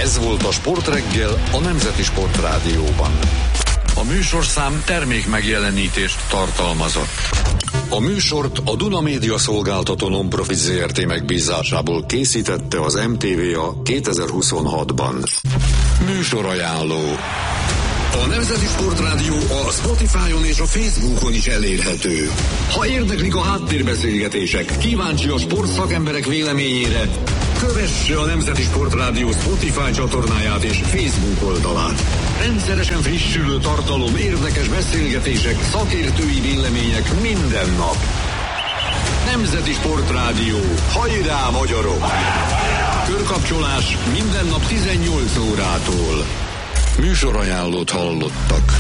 Ez volt a Sportreggel a Nemzeti Sportrádióban. A műsorszám termék megjelenítést tartalmazott. A műsort a Duna Média Szolgáltató Non-Profit Zrt. Megbízásából készítette az MTVA 2026-ban. Műsorajánló. A Nemzeti Sportrádió a Spotify-on és a Facebookon is elérhető. Ha érdeklik a háttérbeszélgetések, kíváncsi a sportszakemberek véleményére, kövesse a Nemzeti Sportrádió Spotify csatornáját és Facebook oldalát. Rendszeresen frissülő tartalom, érdekes beszélgetések, szakértői vélemények minden nap. Nemzeti Sportrádió. Hajrá, magyarok! Körkapcsolás minden nap 18 órától. Műsorajánlót hallottak.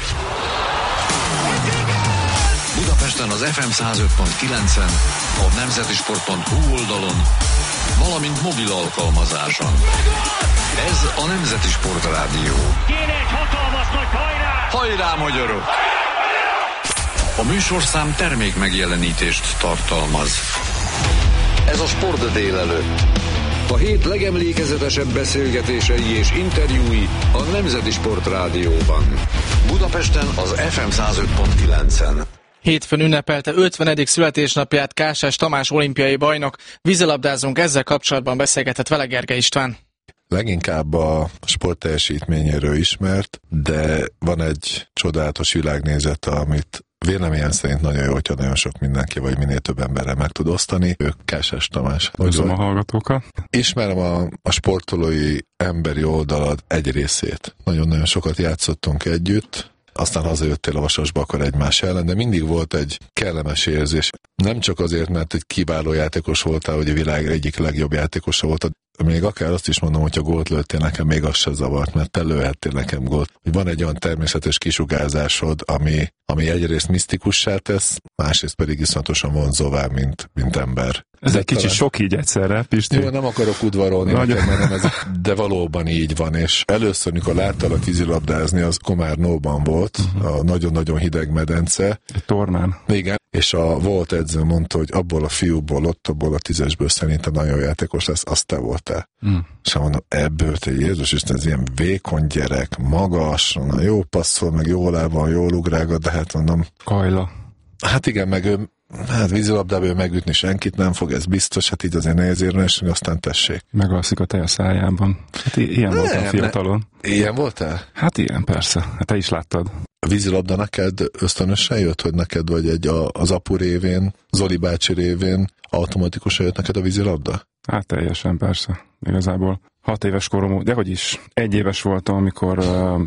Budapesten az FM 105.9-en, a nemzetisport.hu oldalon, valamint mobil alkalmazáson. Ez a Nemzeti Sportrádió. Kéne egy hatalmas nagy hajrá! Hajrá, magyarok! A műsorszám termék megjelenítést tartalmaz. Ez a Sport délelőtt. A hét legemlékezetesebb beszélgetései és interjúi a Nemzeti Sportrádióban. Budapesten az FM 105.9-en. Hétfőn ünnepelte 50. születésnapját Kásás Tamás olimpiai bajnok. Vízilabdázónk, ezzel kapcsolatban beszélgetett vele Gergely István. Leginkább a sport teljesítményéről ismert, de van egy csodálatos világnézete, amit véleményem szerint nagyon jó, hogyha nagyon sok mindenki, vagy minél több emberrel meg tud osztani. Ő Kásás Tamás. Köszönöm a hallgatókat. Ismerem a sportolói emberi oldalad egy részét. Nagyon-nagyon sokat játszottunk együtt, aztán hazajöttél a Vasasba akkor egymás ellen, de mindig volt egy kellemes érzés. Nem csak azért, mert egy kiváló játékos voltál, hogy a világ egyik legjobb játékosa voltad, még akár azt is mondom, hogyha gólt lőttél nekem, még az se zavart, mert te lőhettél nekem gólt. Van egy olyan természetes kisugárzásod, ami egyrészt misztikussá tesz, másrészt pedig iszonyatosan vonzóvá, mint ember. Ez egy kicsit sok így egyszerre, Pisti. Jó, nem akarok udvarolni nekem, mert nem ez, de valóban így van, és először, mikor láttalak vízilabdázni, az Komárnóban volt, a nagyon-nagyon hideg medence. Egy tornán. Igen, és a volt edző mondta, hogy abból a fiúból, abból a 10-esből szerintem nagyon játékos lesz, azt te voltál. És mondom, ebből te Jézus Isten, ez ilyen vékony gyerek, magas, jó passzol, meg jó lábon, jól ugrágat, de hát mondom... Kajla. Hát igen, meg ő, vízilabdában megütni senkit nem fog, ez biztos, hát így azért nehéz érvényesülni, aztán tessék. Megalszik a tej a szájában. Hát ilyen voltam fiatalon. Ilyen voltál? Hát ilyen, persze. Hát te is láttad. A vízilabda neked ösztönösen jött, hogy neked vagy az apu révén, Zoli bácsi révén automatikusan jött neked a vízilabda? Hát teljesen, persze. Igazából 6 éves korom, de hogy is, 1 éves voltam, amikor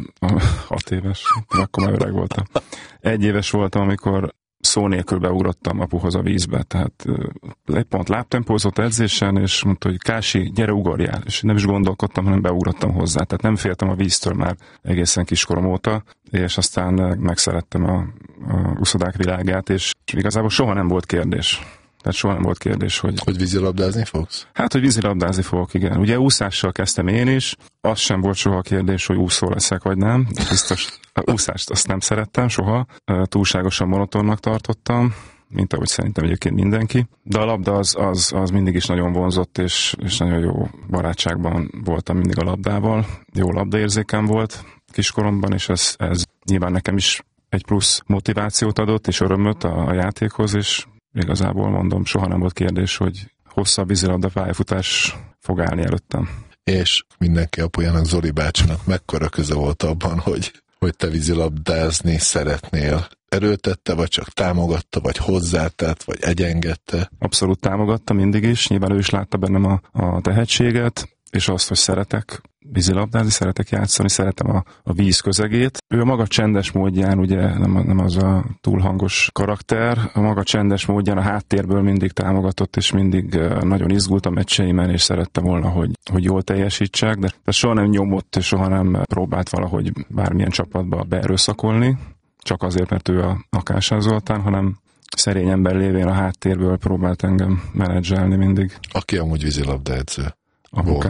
6 éves, akkor már öreg voltam. 1 éves voltam, amikor szó nélkül beugrottam apuhoz a vízbe, tehát egy pont lábtempózott edzésen, és mondta, hogy Kási, gyere, ugorjál, és nem is gondolkodtam, hanem beugrottam hozzá, tehát nem féltem a víztől már egészen kiskorom óta, és aztán megszerettem a úszodák világát, és igazából soha nem volt kérdés. Tehát soha nem volt kérdés, hogy... Hogy vízilabdázni fogsz? Hát, hogy vízilabdázni fogok, igen. Ugye úszással kezdtem én is, az sem volt soha kérdés, hogy úszó leszek, vagy nem. Biztos úszást azt nem szerettem soha. Túlságosan monotonnak tartottam, mint ahogy szerintem egyébként mindenki. De a labda az mindig is nagyon vonzott, és nagyon jó barátságban voltam mindig a labdával. Jó labdaérzékem volt kiskoromban, és ez nyilván nekem is egy plusz motivációt adott, és örömöt a játékhoz, és igazából mondom, soha nem volt kérdés, hogy hosszabb vízilabda pályafutás fog állni előttem. És mindenki apujának, Zoli bácsinak mekkora köze volt abban, hogy te vízilabdázni szeretnél? Erőltette, vagy csak támogatta, vagy hozzátett, vagy egyengedte? Abszolút támogatta mindig is, nyilván ő is látta bennem a tehetséget, és azt, hogy szeretek vízilabdázni, szeretek játszani, szeretem a víz közegét. Ő a maga csendes módján, ugye nem az a túlhangos karakter, a maga csendes módján a háttérből mindig támogatott, és mindig nagyon izgult a meccseimen, és szerette volna, hogy jól teljesítsek, de soha nem nyomott, és soha nem próbált valahogy bármilyen csapatba beerőszakolni, csak azért, mert ő a Kásás Zoltán, hanem szerény ember lévén a háttérből próbált engem menedzselni mindig. Aki amúgy vízilabda edző. Apukám.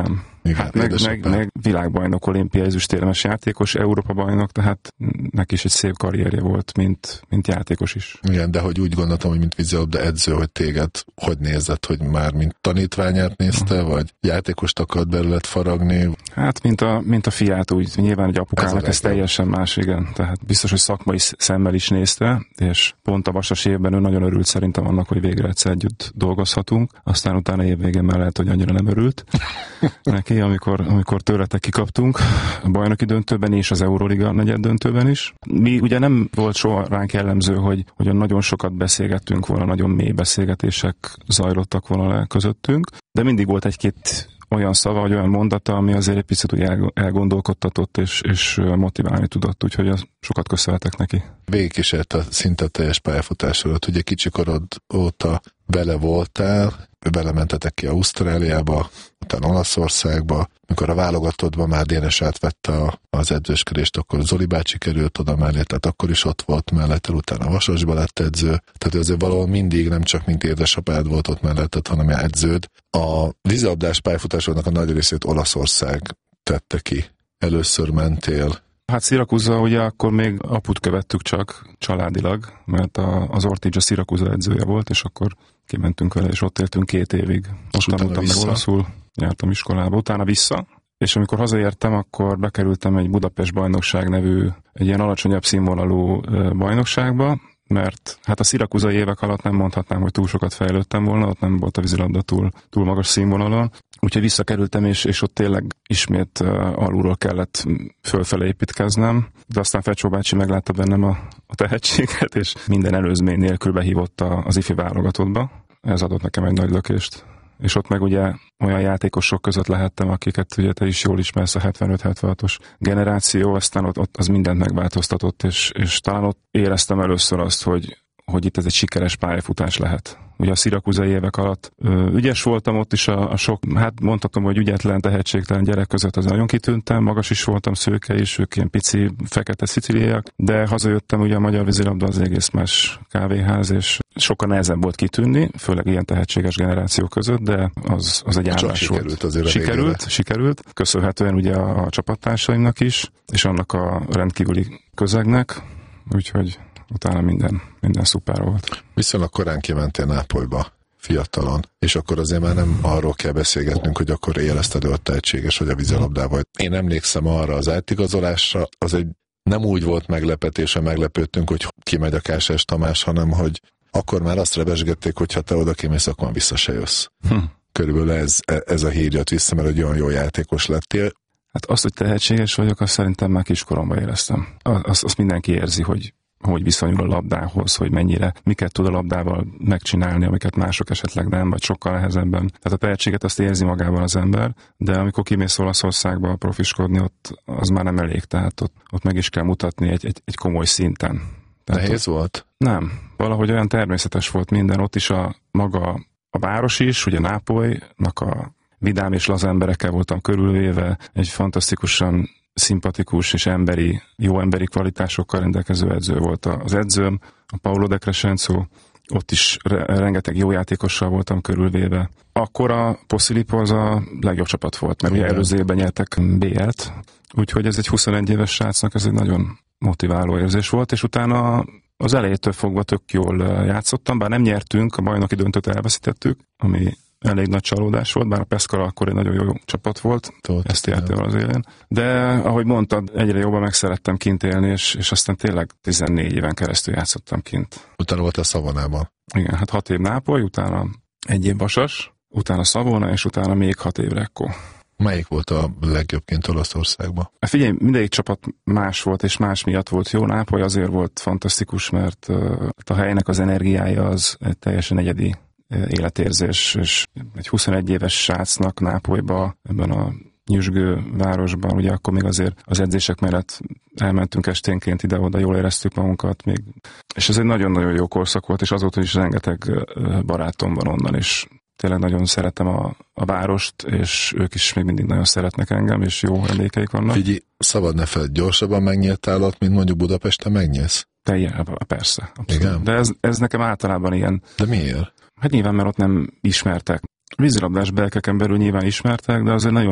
Igen, meg világbajnok, olimpiai ezüstérmes játékos, Európa bajnok, tehát neki is egy szép karrierje volt, mint játékos is. Igen, de hogy úgy gondoltam, hogy mint vízilabda edző, hogy téged hogy nézett, hogy már mint tanítványát nézte, vagy játékost akart belőled faragni? Hát, mint a fiát, úgy nyilván egy apukának ez teljesen más, igen. Tehát biztos, hogy szakmai szemmel is nézte, és pont a Vasas évben ő nagyon örült szerintem annak, hogy végre egyszer együtt dolgozhatunk. Aztán utána évvégén már lehet, hogy annyira nem örült neki, amikor tőletek kikaptunk a bajnoki döntőben és az Euroliga negyed döntőben is. Mi ugye nem volt soha ránk jellemző, hogy nagyon sokat beszélgettünk volna, nagyon mély beszélgetések zajlottak volna le közöttünk, de mindig volt egy-két olyan szava, vagy olyan mondata, ami azért egy picit elgondolkodtatott és motiválni tudott, úgyhogy sokat köszönhetek neki. Végigkísérte szinte teljes pályafutásodat, ugye kicsikorod óta bele voltál, belementetek ki Ausztráliába, utána Olaszországba, mikor a válogatottban már Dénes átvette az edzősködést, akkor Zoli bácsi került oda mellé, tehát akkor is ott volt mellette, utána Vasasba lett edző, tehát azért valahol mindig nem csak mint édesapád volt ott melletted, hanem edződ. A vízilabdás pályafutásodnak a nagy részét Olaszország tette ki. Először mentél. Hát Siracusa ugye akkor még aput követtük csak családilag, mert az Ortigia Siracusa edzője volt, és akkor kimentünk vele, és ott éltünk 2 évig. Ott tanultam meg olaszul, jártam iskolába, utána vissza, és amikor hazaértem, akkor bekerültem egy Budapest bajnokság nevű, egy ilyen alacsonyabb színvonalú bajnokságba, mert hát a szirakuzai évek alatt nem mondhatnám, hogy túl sokat fejlődtem volna, ott nem volt a vízilabda túl magas színvonalon. Úgyhogy visszakerültem, és ott tényleg ismét alulról kellett fölfele építkeznem, de aztán Fecsó bácsi meglátta bennem a tehetséget, és minden előzmény nélkül behívott az ifi válogatottba. Ez adott nekem egy nagy lökést. És ott meg ugye olyan játékosok között lehettem, akiket ugye te is jól ismersz, a 75-76-os generáció, aztán ott az mindent megváltoztatott, és talán ott éreztem először azt, hogy itt ez egy sikeres pályafutás lehet. Ugye a szirakuzai évek alatt ügyes voltam ott is a sok, hát mondhatom, hogy ügyetlen, tehetségtelen gyerek között az nagyon kitűntem, magas is voltam, szőke is, ők ilyen pici, fekete szicíliaiak, de hazajöttem, ugye a magyar vízilabda az egész más kávéház, és sokkal nehezebb volt kitűnni, főleg ilyen tehetséges generáció között, de az egy állás volt. Sikerült. Köszönhetően ugye a csapattársaimnak is, és annak a rendkívüli közegnek, úgyhogy utána minden szuper volt. Viszonylag korán kimentél Nápolyba, fiatalon, és akkor azért már nem arról kell beszélgetnünk, hogy akkor érezted, hogy tehetséges, hogy a vízilabdával. Én emlékszem arra az átigazolásra, az egy nem úgy volt meglepetése, meglepődtünk, hogy kimegy a Kásás Tamás, hanem hogy akkor már azt rebesgették, hogy ha te oda kimész, akkor vissza se jössz. Körülbelül ez a hír jött vissza, mert egy olyan jó játékos lettél. Hát azt, hogy tehetséges vagyok, azt szerintem már kiskoromban éreztem. Azt mindenki érzi, hogy viszonyul a labdához, hogy miket tud a labdával megcsinálni, amiket mások esetleg nem, vagy sokkal nehezebben. Tehát a tehetséget azt érzi magában az ember, de amikor kimész Olaszországba profiskodni, ott az már nem elég, tehát ott meg is kell mutatni egy komoly szinten. Nehéz volt? Nem. Valahogy olyan természetes volt minden, ott is maga a város is, ugye Nápolynak a vidám és laza emberekkel voltam körülvéve, egy fantasztikusan szimpatikus és jó emberi kvalitásokkal rendelkező edző volt az edzőm, a Paolo De Crescenzo, ott is rengeteg jó játékossal voltam körülvéve. Akkor a Posillipo az a legjobb csapat volt, mert ugye előző évben nyertek BL-t, úgyhogy ez egy 21 éves srácnak ez egy nagyon motiváló érzés volt, és utána az elejétől fogva tök jól játszottam, bár nem nyertünk, a bajnoki döntőt elveszítettük, ami elég nagy csalódás volt, bár a Pescara akkor egy nagyon jó csapat volt, ezt értem az élén. De ahogy mondtad, egyre jobban megszerettem kint élni, és aztán tényleg 14 éven keresztül játszottam kint. Utána volt a Savonában. Igen, hát 6 év Nápoly, utána 1 év Vasas, utána Savona, és utána még 6 év Recco. Melyik volt a legjobb kint Olaszországban? Figyelj, mindegyik csapat más volt, és más miatt volt jó. Nápoly azért volt fantasztikus, mert a helynek az energiája az egy teljesen egyedi életérzés, és egy 21 éves srácnak Nápolyba, ebben a nyüzsgő városban, ugye akkor még azért az edzések mellett elmentünk esténként ide-oda, jól éreztük magunkat még. És ez egy nagyon-nagyon jó korszak volt, és azóta is rengeteg barátom van onnan, és tényleg nagyon szeretem a várost, és ők is még mindig nagyon szeretnek engem, és jó emlékeik vannak. Figyelj, szabad ne fel, gyorsabban megnyíltál ott, mint mondjuk Budapesten megnyílsz? Persze, abszolút. Igen. De ez nekem általában ilyen. De miért? Hát nyilván, mert ott nem ismertek. Vízilabdás belkeken belül nyilván ismertek, de azért nagyon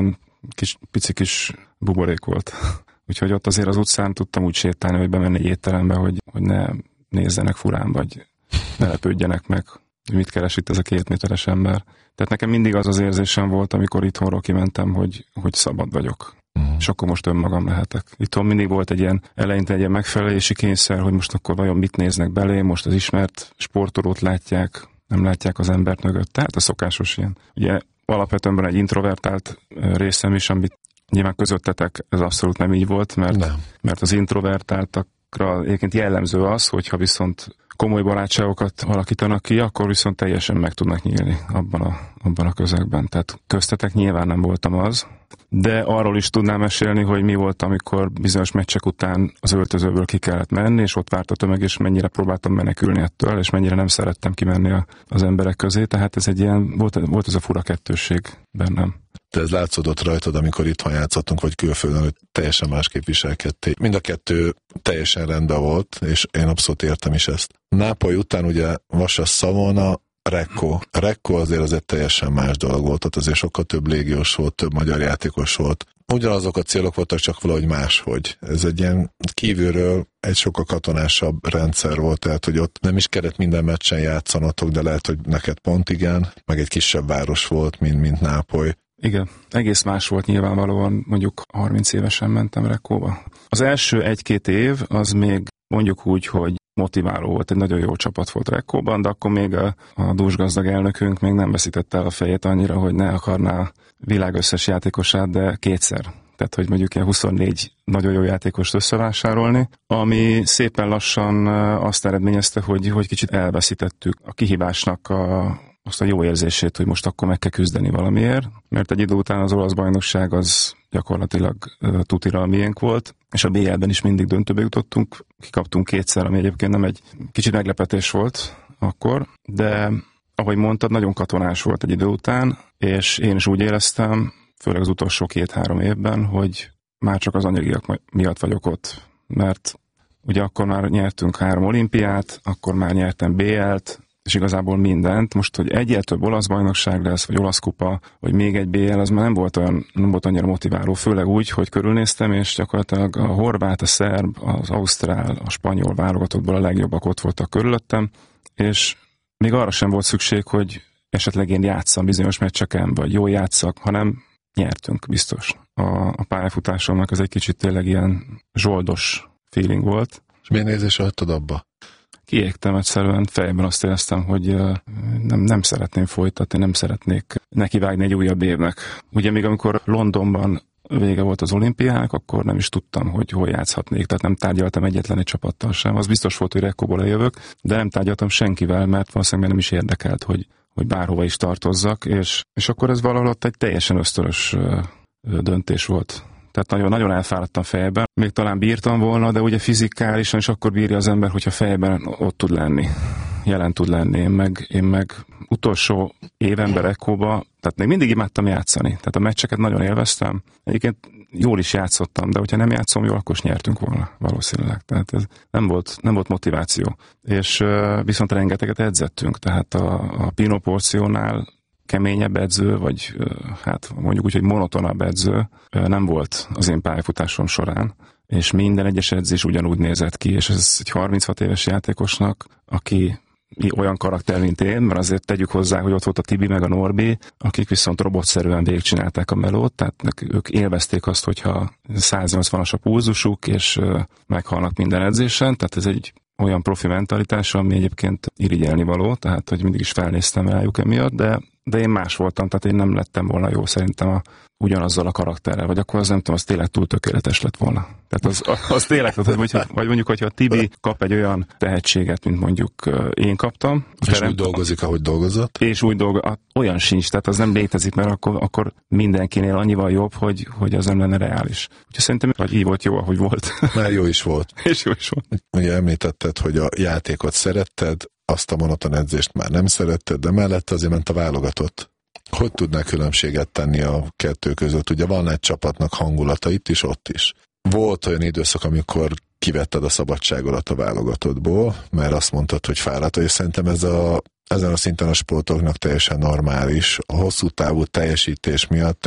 pici kis buborék volt. Úgyhogy ott azért az utcán tudtam úgy sétálni, hogy bemenni egy étterembe, hogy ne nézzenek furán, vagy ne lepődjenek meg, hogy mit keres itt ez a 2 méteres ember. Tehát nekem mindig az az érzésem volt, amikor itthonról kimentem, hogy szabad vagyok. És akkor most önmagam lehetek. Itthon mindig volt egy ilyen eleinte egy ilyen megfelelési kényszer, hogy most akkor vajon mit néznek belé, most az ismert sportolót látják, nem látják az embert mögött. Tehát a szokásos ilyen. Ugye alapvetően egy introvertált részem is, amit nyilván közöttetek, ez abszolút nem így volt, mert az introvertáltakra egyébként jellemző az, hogyha viszont komoly barátságokat alakítanak ki, akkor viszont teljesen meg tudnak nyílni abban a közegben. Tehát köztetek nyilván nem voltam az, de arról is tudnám mesélni, hogy mi volt, amikor bizonyos meccsek után az öltözőből ki kellett menni, és ott várt a tömeg, és mennyire próbáltam menekülni ettől, és mennyire nem szerettem kimenni az emberek közé. Tehát ez egy ilyen, volt ez a fura kettősség bennem. De ez látszódott rajtad, amikor itthon játszottunk, vagy külföldön, hogy teljesen másképp viselkedtél. Mind a kettő teljesen rendben volt, és én abszolút értem is ezt. Nápoly után ugye Vasas Savona, Recco. Recco azért az egy teljesen más dolog volt, ott azért sokkal több légiós volt, több magyar játékos volt. Ugyanazok a célok voltak, csak valahogy máshogy. Ez egy ilyen kívülről egy sokkal katonásabb rendszer volt, tehát hogy ott nem is kellett minden meccsen játszanatok, de lehet, hogy neked pont igen, meg egy kisebb város volt, mint Nápoly. Igen, egész más volt nyilvánvalóan, mondjuk 30 évesen mentem Reccóba. Az első 1-2 év az még mondjuk úgy, hogy motiváló volt, egy nagyon jó csapat volt Reccóban, de akkor még a dúsgazdag elnökünk még nem veszítette el a fejét annyira, hogy ne akarná világ összes játékosát, de kétszer. Tehát, hogy mondjuk ilyen 24 nagyon jó játékost összevásárolni, ami szépen lassan azt eredményezte, hogy kicsit elveszítettük a kihívásnak azt a jó érzését, hogy most akkor meg kell küzdeni valamiért, mert egy idő után az olasz bajnokság az gyakorlatilag tutira a miénk volt, és a BL-ben is mindig döntőbe jutottunk, kikaptunk kétszer, ami egyébként nem egy kicsit meglepetés volt akkor, de ahogy mondtad, nagyon katonás volt egy idő után, és én is úgy éreztem, főleg az utolsó 2-3 évben, hogy már csak az anyagiak miatt vagyok ott, mert ugye akkor már nyertünk 3 olimpiát, akkor már nyertem BL-t, és igazából mindent. Most, hogy egyel több olasz bajnokság lesz, vagy olasz kupa, vagy még egy BL, az már nem volt annyira motiváló, főleg úgy, hogy körülnéztem, és gyakorlatilag a horvát, a szerb, az ausztrál, a spanyol válogatottból a legjobbak ott voltak körülöttem, és még arra sem volt szükség, hogy esetleg én játsszam bizonyos meccseken, vagy jól játsszak, hanem nyertünk biztos. A pályafutásomnak ez egy kicsit tényleg ilyen zsoldos feeling volt. És milyen érzésre hagytad abba? Kiégtem egyszerűen, fejben azt éreztem, hogy nem szeretném folytatni, nem szeretnék nekivágni egy újabb évnek. Ugye még amikor Londonban vége volt az olimpiának, akkor nem is tudtam, hogy hol játszhatnék, tehát nem tárgyaltam egyetlen egy csapattal sem. Az biztos volt, hogy Reccóból lejövök, de nem tárgyaltam senkivel, mert valószínűleg nem is érdekelt, hogy bárhova is tartozzak, és akkor ez valahol ott egy teljesen ösztönös döntés volt. Tehát nagyon-nagyon elfáradtam fejben. Még talán bírtam volna, de ugye fizikálisan is akkor bírja az ember, hogyha fejben ott tud lenni, jelen tud lenni. Én meg utolsó évemben Reccóba, tehát még mindig imádtam játszani. Tehát a meccseket nagyon élveztem. Egyébként jól is játszottam, de hogyha nem játszom jól, akkor is nyertünk volna valószínűleg. Tehát ez nem volt motiváció. És viszont rengeteget edzettünk. Tehát a Pino Porciónál keményebb edző, vagy hát mondjuk úgy, hogy monotonabb edző nem volt az én pályafutásom során, és minden egyes edzés ugyanúgy nézett ki, és ez egy 36 éves játékosnak, aki olyan karakter, mint én, mert azért tegyük hozzá, hogy ott volt a Tibi meg a Norbi, akik viszont robotszerűen végigcsinálták a melót, tehát ők élvezték azt, hogyha 180-as a pulzusuk, és meghalnak minden edzésen, tehát ez egy olyan profi mentalitás, ami egyébként irigyelni való, tehát hogy mindig is felnéztem rájuk emiatt, de én más voltam, tehát én nem lettem volna jó szerintem ugyanazzal a karakterrel, vagy akkor az nem tudom, az tényleg túl tökéletes lett volna. Tehát az tényleg, vagy mondjuk, hogyha a Tibi kap egy olyan tehetséget, mint mondjuk én kaptam. És úgy dolgozik, ahogy dolgozott? És úgy olyan sincs, tehát az nem létezik, mert akkor mindenkinél annyival jobb, hogy az nem lenne reális. Úgyhogy szerintem vagy így volt jó, ahogy volt. Már jó is volt. És jó is volt. Ugye említetted, hogy a játékot szeretted, azt a monoton edzést már nem szeretted, de mellette azért ment a válogatott. Hogy tudnál különbséget tenni a kettő között? Ugye van egy csapatnak hangulata itt is, ott is. Volt olyan időszak, amikor kivetted a szabadságodat a válogatottból, mert azt mondtad, hogy fáradt, és szerintem ezen a szinten a sportoknak teljesen normális. A hosszú távú teljesítés miatt egy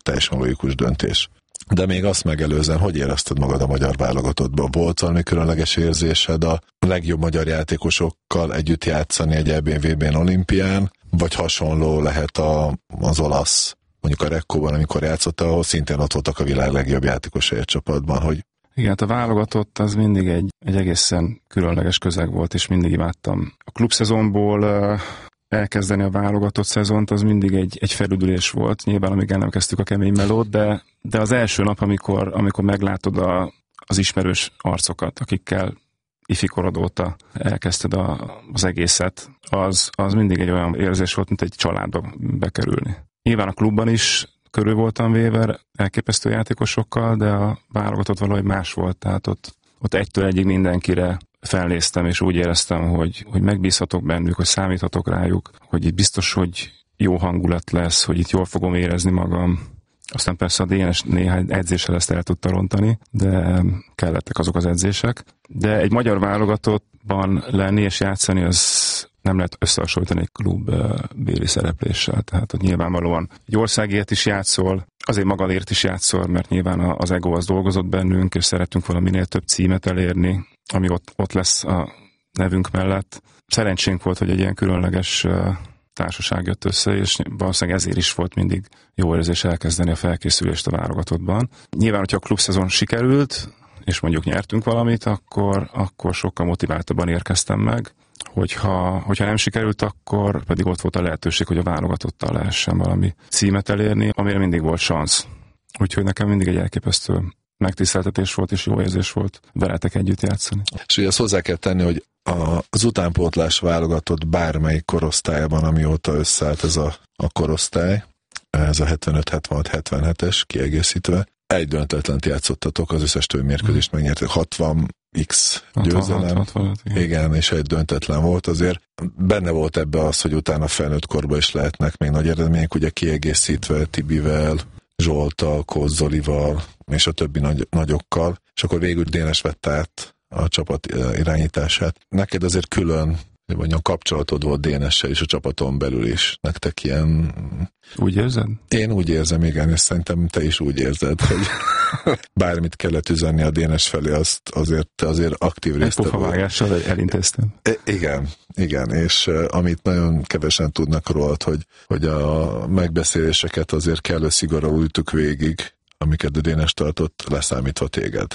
egy teljesen logikus döntés. De még azt megelőzően, hogy érezted magad a magyar válogatottban? Volt valami különleges érzésed a legjobb magyar játékosokkal együtt játszani egy EB-n, VB-n, olimpián, vagy hasonló lehet az olasz, mondjuk a Rekkóban, amikor játszottál, ahol szintén ott voltak a világ legjobb játékosai a csapatban, hogy... Igen, a válogatott az mindig egy egészen különleges közeg volt, és mindig imádtam. A klubszezonból elkezdeni a válogatott szezont, az mindig egy felüdülés volt. Nyilván, amíg el nem kezdtük a kemény melót, de az első nap, amikor meglátod az ismerős arcokat, akikkel ifikorod óta elkezdted az egészet, az mindig egy olyan érzés volt, mint egy családba bekerülni. Nyilván a klubban is körül voltam véve elképesztő játékosokkal, de a válogatott valahogy más volt, tehát ott egytől egyig mindenkire felnéztem, és úgy éreztem, hogy megbízhatok bennük, hogy számíthatok rájuk, hogy itt biztos, hogy jó hangulat lesz, hogy itt jól fogom érezni magam. Aztán persze a Dénes néhány edzéssel ezt el tudta rontani, de kellettek azok az edzések. De egy magyar válogatottban lenni és játszani, az nem lehet összehasonlítani egy klub béli szerepléssel. Tehát ott nyilvánvalóan egy országért is játszol, azért magadért is játszol, mert nyilván az ego az dolgozott bennünk, és szeretünk valaminél több címet elérni, ami ott lesz a nevünk mellett. Szerencsénk volt, hogy egy ilyen különleges társaság jött össze, és valószínűleg ezért is volt mindig jó érzés elkezdeni a felkészülést a válogatottban. Nyilván, hogyha a klubszezon sikerült, és mondjuk nyertünk valamit, akkor sokkal motiváltabban érkeztem meg. Hogyha nem sikerült, akkor pedig ott volt a lehetőség, hogy a válogatottal lehessen valami címet elérni, amire mindig volt szansz. Úgyhogy nekem mindig egy elképesztő megtiszteltetés volt, és jó érzés volt veletek együtt játszani. És ugye azt hozzá kell tenni, hogy az utánpótlás válogatott bármelyik korosztályban, amióta összeállt ez a korosztály, ez a 75-76-77-es kiegészítve, egy döntetlent játszottatok, az összes többi mérkőzést megnyertek, 60x győzelem. 65, igen, és egy döntetlen volt, azért benne volt ebbe az, hogy utána felnőtt korban is lehetnek még nagy eredmények, ugye kiegészítve Tibivel, Zsolttal, Kozzolival, és a többi nagyokkal, és akkor végül Dénes vette át a csapat irányítását. Neked azért külön, vagy a kapcsolatod volt Dénessel is a csapaton belül is. Nektek ilyen... Úgy érzed? Én úgy érzem, igen, és szerintem te is úgy érzed, hogy bármit kellett üzenni a Dénes felé, azt azért aktív részt volt. Egy pofavágással elintéztem. Igen, és amit nagyon kevesen tudnak rólad, hogy a megbeszéléseket azért kellő szigorral ültük végig, amiket a Dénes tartott, leszámítva téged.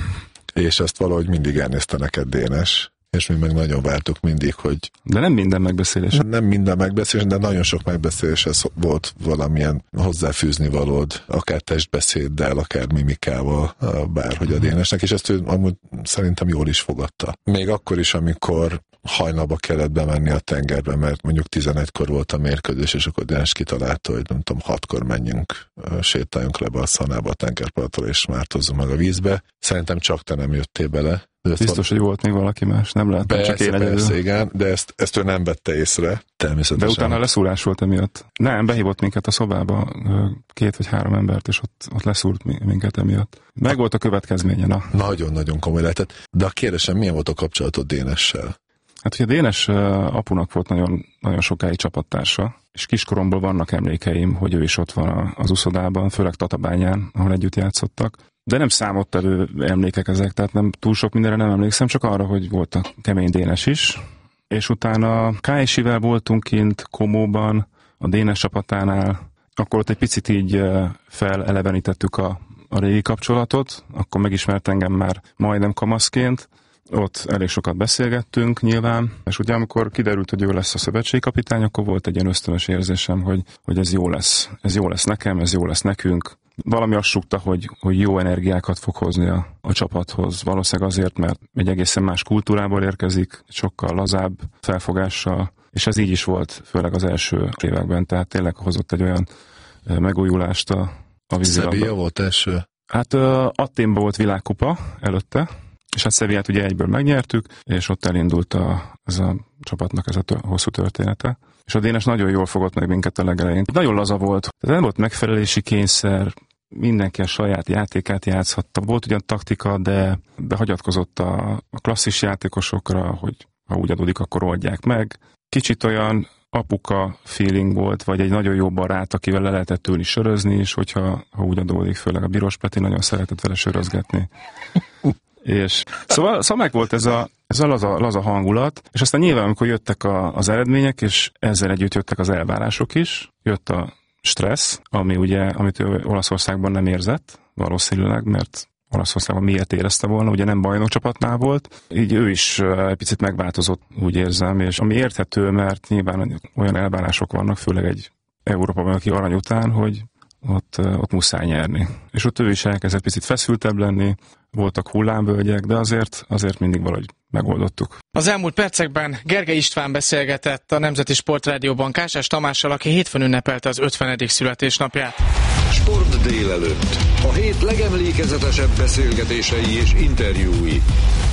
És ezt valahogy mindig elnézte neked Dénes, és mi meg nagyon vártuk mindig, hogy... De nem minden megbeszélés. Nem minden megbeszélés, de nagyon sok megbeszéléshez volt valamilyen hozzáfűzni valód, akár testbeszéddel, akár mimikával, bárhogy a Dénesnek, és ezt ő amúgy szerintem jól is fogadta. Még akkor is, amikor hajnalba kellett bemenni a tengerbe, mert mondjuk 11-kor volt a mérkőzés, és akkor Dénes kitalálta, hogy nem tudom, 6-kor menjünk, sétáljunk le Barcelonába a tengerparttól, és mártozzunk meg a vízbe. Szerintem csak te nem jöttél bele. Biztos, hogy volt még valaki más, nem láttam, csak én egyedül. Persze, igen, de ezt ő nem vette észre, természetesen. De utána leszúrás volt emiatt. Nem, behívott minket a szobába, 2 vagy 3 embert, és ott leszúrt minket emiatt. Meg volt a következménye, na. Nagyon-nagyon komoly lehetett. De a kérdésem, milyen volt a kapcsolatod Dénessel? Hát ugye Dénes apunak volt nagyon, nagyon sokáig csapattársa, és kiskoromból vannak emlékeim, hogy ő is ott van az uszodában, főleg Tatabányán, ahol együtt játszottak. De nem számottevő emlékek ezek, tehát nem túl sok mindenre nem emlékszem, csak arra, hogy volt a kemény Dénes is. És utána KSI-vel voltunk kint Komóban, a Dénes csapatánál, akkor ott egy picit így felelevenítettük a régi kapcsolatot, akkor megismert engem már majdnem kamaszként, ott elég sokat beszélgettünk nyilván, és ugye amikor kiderült, hogy ő lesz a szövetségkapitány, akkor volt egy ilyen ösztönös érzésem, hogy ez jó lesz. Ez jó lesz nekem, ez jó lesz nekünk. Valami azt súgta, hogy jó energiákat fog hozni a csapathoz. Valószínűleg azért, mert egy egészen más kultúrából érkezik, sokkal lazább felfogással, és ez így is volt, főleg az első években, tehát tényleg hozott egy olyan megújulást a vízilabda. Sevilla volt első? Hát Athénban volt világkupa előtte, és hát Sevillát ugye egyből megnyertük, és ott elindult ez a csapatnak ez a hosszú története. És a Dénes nagyon jól fogott meg minket a legelején. Nagyon laza volt, tehát nem volt megfelelési kényszer, mindenki a saját játékát játszhatta. Volt ugyan taktika, de hagyatkozott a klasszis játékosokra, hogy ha úgy adódik, akkor oldják meg. Kicsit olyan apuka feeling volt, vagy egy nagyon jó barát, akivel le lehetett ülni sörözni, és hogyha úgy adódik, főleg a Biros Peti nagyon szeretett vele sörözgetni. És szóval meg volt ez a laza hangulat, és aztán nyilván, amikor jöttek az eredmények, és ezzel együtt jöttek az elvárások is, jött a stressz, amit ő Olaszországban nem érzett, valószínűleg, mert Olaszországban miért érezte volna, ugye nem bajnokcsapatnál volt, így ő is egy picit megváltozott, úgy érzem, és ami érthető, mert nyilván olyan elvárások vannak, főleg egy Európában, aki arany után, hogy ott muszáj nyerni. És ott ő is elkezdett picit feszültebb lenni, voltak hullámvölgyek, de azért mindig valahogy megoldottuk. Az elmúlt percekben Gergely István beszélgetett a Nemzeti Sportrádióban Kásás Tamással, aki hétfőn ünnepelte az 50. születésnapját. Sport délelőtt. A hét legemlékezetesebb beszélgetései és interjúi.